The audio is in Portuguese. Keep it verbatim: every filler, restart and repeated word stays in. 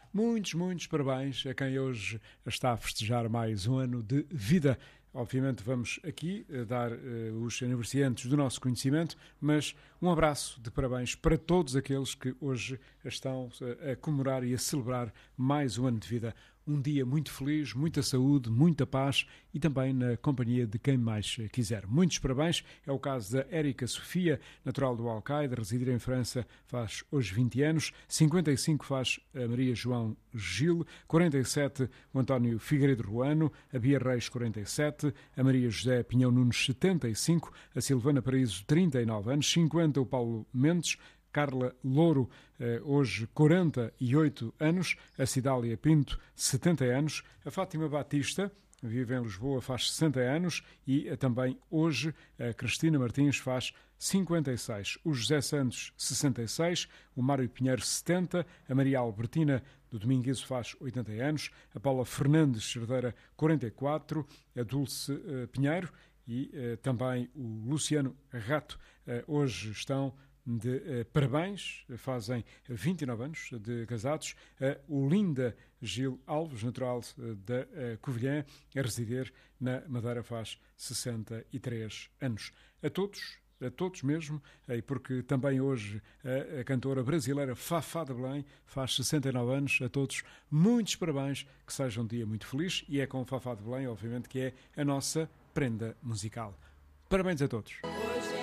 Muitos, muitos parabéns a quem hoje está a festejar mais um ano de vida. Obviamente vamos aqui dar uh, os aniversariantes do nosso conhecimento, mas um abraço de parabéns para todos aqueles que hoje estão a comemorar e a celebrar mais um ano de vida. Um dia muito feliz, muita saúde, muita paz e também na companhia de quem mais quiser. Muitos parabéns. É o caso da Érica Sofia, natural do Alcaide, residir em França, faz hoje vinte anos. cinquenta e cinco faz a Maria João Gil. quarenta e sete o António Figueiredo Ruano. A Bia Reis, quarenta e sete. A Maria José Pinhão Nunes, setenta e cinco. A Silvana Paraíso, trinta e nove anos. cinquenta o Paulo Mendes. Carla Louro, hoje quarenta e oito anos. A Cidália Pinto, setenta anos. A Fátima Batista, vive em Lisboa, faz sessenta anos. E também hoje a Cristina Martins faz cinquenta e seis. O José Santos, sessenta e seis. O Mário Pinheiro, setenta. A Maria Albertina do Domingues faz oitenta anos. A Paula Fernandes Cerdeira, quarenta e quatro. A Dulce Pinheiro e também o Luciano Rato hoje estão de uh, parabéns, fazem vinte e nove anos de casados. Uh, Olinda Gil Alves, natural uh, da uh, Covilhã, a residir na Madeira, faz sessenta e três anos. A todos, a todos mesmo, e porque também hoje a, a cantora brasileira Fafá de Belém faz sessenta e nove anos. A todos, muitos parabéns, que seja um dia muito feliz, e é com Fafá de Belém, obviamente, que é a nossa prenda musical. Parabéns a todos.